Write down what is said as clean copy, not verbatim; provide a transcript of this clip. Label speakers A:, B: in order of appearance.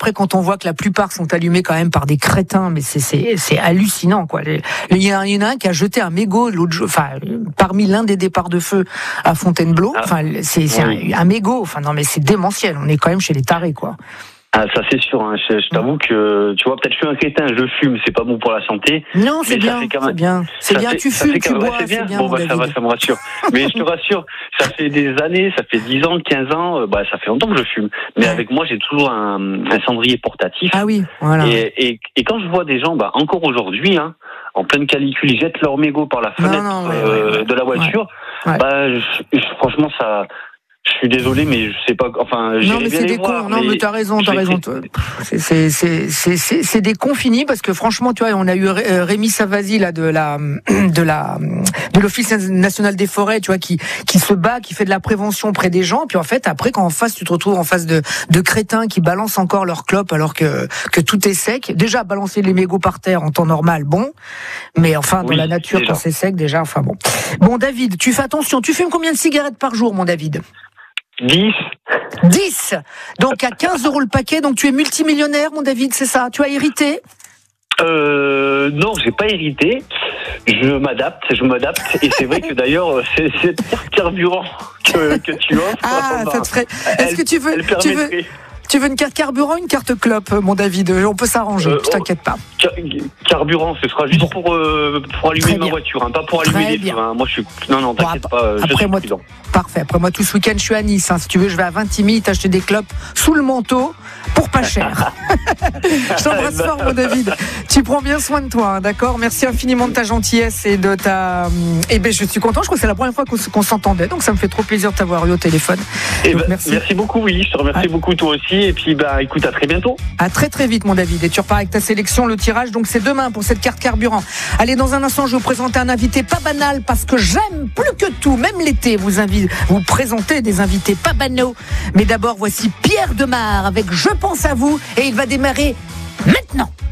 A: après, quand on voit que la plupart sont allumés quand même par des crétins, mais c'est hallucinant, quoi. Il y en a un qui a jeté un mégot parmi l'un des départs de feu à Fontainebleau. C'est un mégot. Non, mais c'est démentiel. On est quand même chez les tarés, quoi.
B: Ah, ça c'est sûr, hein. Je t'avoue que, tu vois, peut-être je suis un crétin, je fume, c'est pas bon pour la santé.
A: Non, c'est bien, c'est bien, tu fumes, tu bois, c'est bien.
B: Bon, ça va, ça me rassure. Mais je te rassure, ça fait des années, ça fait 10 ans, 15 ans, ça fait longtemps que je fume. Mais avec moi, j'ai toujours un cendrier portatif.
A: Ah oui, voilà.
B: Et quand je vois des gens, encore aujourd'hui, hein, en pleine canicule, ils jettent leur mégot par la fenêtre de la voiture, franchement, ça... Je suis désolé, mais je sais pas.
A: Non, mais c'est des cons. Non, mais t'as raison. C'est des cons finis parce que franchement, tu vois, on a eu Rémi Savasi là de l'Office national des forêts, tu vois, qui se bat, qui fait de la prévention auprès des gens. Puis en fait, après, quand en face, tu te retrouves en face de crétins qui balancent encore leur clope alors que tout est sec. Déjà, balancer les mégots par terre en temps normal, bon. Mais dans la nature, quand c'est sec, déjà, bon. Bon, David, tu fais attention. Tu fumes combien de cigarettes par jour, mon David?
B: 10.
A: Donc à 15 € le paquet, donc tu es multimillionnaire, mon David, c'est ça? Tu as hérité?
B: Non, j'ai pas hérité. Je m'adapte. Et c'est vrai que d'ailleurs, c'est cette carburant que tu offres.
A: Ah, ça te ferait. Est-ce que tu veux une carte carburant, une carte clope, mon David? On peut s'arranger, ne t'inquiète pas.
B: Carburant, ce sera juste pour allumer ma voiture, hein, pas pour allumer les feux. Hein. Moi, je suis... Non, t'inquiète pas, je suis prudent.
A: Parfait. Après moi, tout ce week-end, je suis à Nice. Hein. Si tu veux, je vais à Vintimille t'acheter des clopes sous le manteau pour pas cher. Je t'embrasse fort, mon David. Tu prends bien soin de toi, hein, d'accord? Merci infiniment de ta gentillesse et de ta... je suis content. Je crois que c'est la première fois qu'on s'entendait, donc ça me fait trop plaisir de t'avoir eu au téléphone.
B: Merci beaucoup, Willy. Je te remercie beaucoup, toi aussi. Et puis, écoute, à très bientôt.
A: À très très vite, mon David. Et tu repars avec ta sélection. Le tirage, donc c'est demain pour cette carte carburant. Allez, dans un instant, je vais vous présenter un invité pas banal parce que j'aime plus que tout, même l'été, vous présenter des invités pas banaux. Mais d'abord, voici Pierre Demar avec Je pense à vous et il va démarrer maintenant.